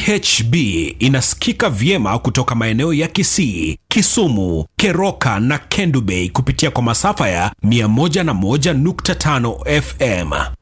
BHB inasikika vyema kutoka maeneo ya Kisii, Kisumu, Keroka na Kendu Bay kupitia kwa masafa ya 101.5 FM.